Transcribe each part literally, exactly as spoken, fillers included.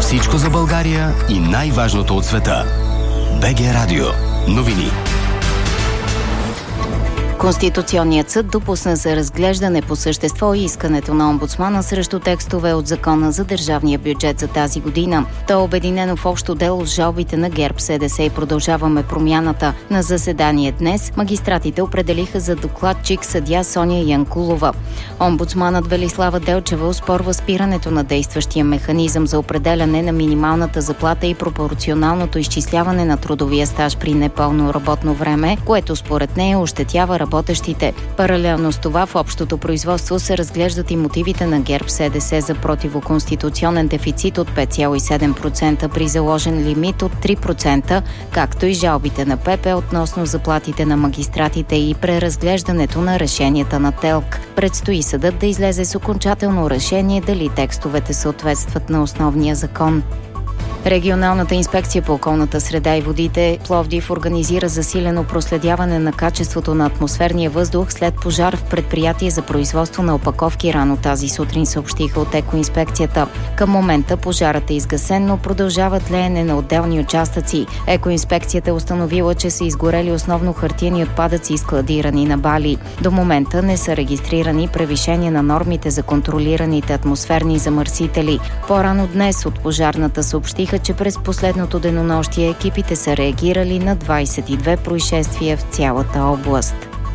Всичко за България и най-важното от света. БГ Радио. Новини. Конституционният съд допусна за разглеждане по същество и искането на омбудсмана срещу текстове от Закона за държавния бюджет за тази година. То е обединено в общо дело с жалбите на ГЕРБ, СДС и Продължаваме промяната. На заседание днес магистратите определиха за докладчик съдия Соня Янкулова. Омбудсманът Велислава Делчева оспорва спирането на действащия механизъм за определяне на минималната заплата и пропорционалното изчисляване на трудовия стаж при непълно работно време, което според нея ощетява работещите. Паралелно с това в общото производство се разглеждат и мотивите на ГЕРБ СДС за противоконституционен дефицит от пет цяло и седем процента при заложен лимит от три процента, както и жалбите на ПП относно заплатите на магистратите и преразглеждането на решенията на ТЕЛК. Предстои съдът да излезе с окончателно решение дали текстовете съответстват на основния закон. Регионалната инспекция по околната среда и водите Пловдив организира засилено проследяване на качеството на атмосферния въздух след пожар в предприятие за производство на опаковки рано тази сутрин, съобщиха от Екоинспекцията. Към момента пожарът е изгасен, но продължава тлеене на отделни участъци. Екоинспекцията е установила, че са изгорели основно хартиени отпадъци, складирани на бали. До момента не са регистрирани превишения на нормите за контролираните атмосферни замърсители. По-рано днес от пожарната съобщиха, че през последното денонощие екипите са реагирали на двадесет и две происшествия в цялата област.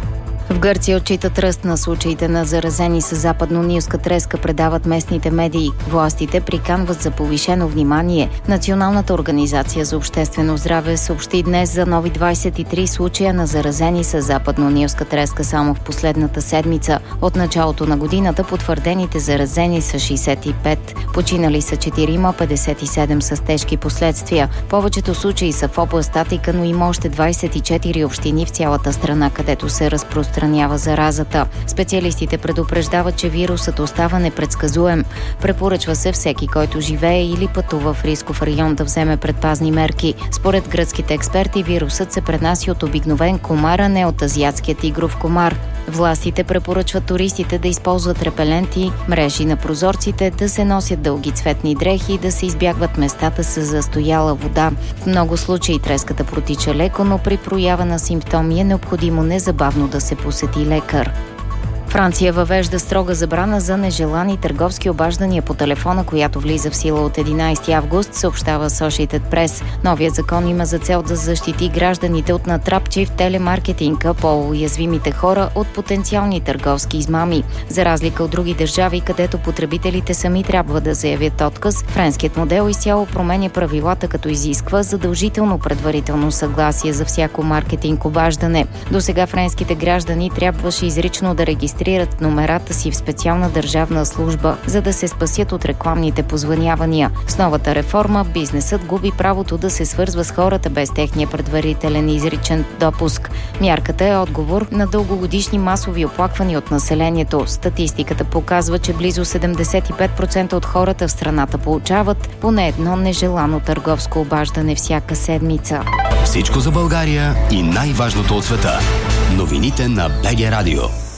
В Гърция отчитат ръст на случаите на заразени с западно-нилска треска, предават местните медии. Властите приканват за повишено внимание. Националната организация за обществено здраве съобщи днес за нови двадесет и три случая на заразени с западно-нилска треска само в последната седмица. От началото на годината потвърдените заразени са шейсет и пет. Починали са четирима, петдесет и седем с тежки последствия. Повечето случаи са в област Атика, но има още двадесет и четири общини в цялата страна, където се разпространява заразата. Специалистите предупреждават, че вирусът остава непредсказуем. Препоръчва се всеки, който живее или пътува в рисков район, да вземе предпазни мерки. Според гръцките експерти, вирусът се пренася от обикновен комар, а не от азиатския тигров комар. Властите препоръчват туристите да използват репеленти, мрежи на прозорците, да се носят дълги цветни дрехи и да се избягват местата с застояла вода. В много случаи треската протича леко, но при проява на симптоми е необходимо незабавно да се посети лекар. Франция въвежда строга забрана за нежелани търговски обаждания по телефона, която влиза в сила от единадесети август, съобщава Associated Press. Новият закон има за цел да защити гражданите от натрапчив телемаркетинга по уязвимите хора от потенциални търговски измами. За разлика от други държави, където потребителите сами трябва да заявят отказ, френският модел изцяло променя правилата, като изисква задължително предварително съгласие за всяко маркетинг обаждане. До сега френските граждани трябваше изрично да регистрират номерата си в специална държавна служба, за да се спасят от рекламните позвънявания. С новата реформа бизнесът губи правото да се свързва с хората без техния предварителен изричен допуск. Мярката е отговор на дългогодишни масови оплаквания от населението. Статистиката показва, че близо седемдесет и пет процента от хората в страната получават поне едно нежелано търговско обаждане всяка седмица. Всичко за България и най-важното от света. Новините на БГ Радио.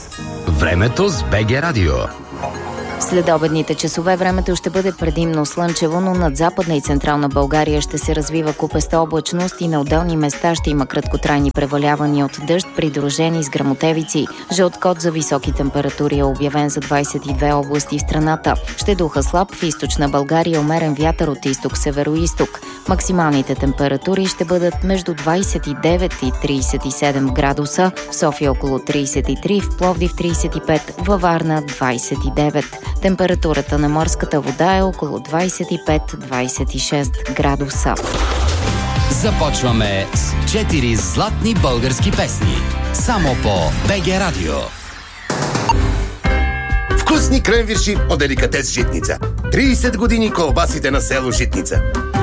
Времето с БГ Радио. След обедните часове времето ще бъде предимно слънчево, но над Западна и Централна България ще се развива купеста облачност и на отделни места ще има краткотрайни превалявания от дъжд, придружени с гръмотевици. Жълт код за високи температури е обявен за двадесет и две области в страната. Ще духа слаб в източна България, умерен вятър от изток-североизток. Максималните температури ще бъдат между двадесет и девет и тридесет и седем градуса, в София около тридесет и три, в Пловдив тридесет и пет, във Варна двадесет и девет. Температурата на морската вода е около двадесет и пет до двадесет и шест градуса. Започваме с четири златни български песни. Само по БГ Радио. Вкусни кренвирши от деликатес Житница. тридесет години колбасите на село Житница.